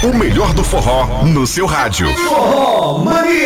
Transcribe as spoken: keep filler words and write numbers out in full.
O melhor do forró no seu rádio. Forró Mania.